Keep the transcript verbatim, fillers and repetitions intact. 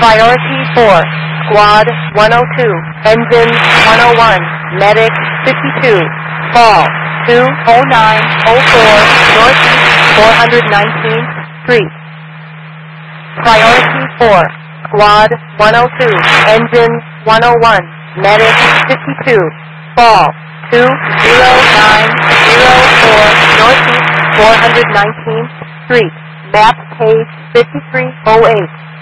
Priority four, Squad one oh two, Engine one oh one, Medic fifty-two, Fall two oh nine oh four, Northeast four hundred nineteenth Street. Priority four, Squad one oh two, Engine one oh one, Medic fifty-two, Fall two oh nine oh four, Northeast four hundred nineteenth Street. Map page fifty-three oh eight.